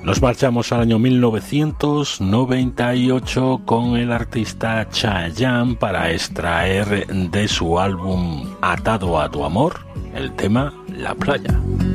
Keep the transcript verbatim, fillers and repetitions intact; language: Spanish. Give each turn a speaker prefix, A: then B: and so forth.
A: Nos marchamos al año mil novecientos noventa y ocho con el artista Chayanne para extraer de su álbum Atado a tu amor el tema La Playa.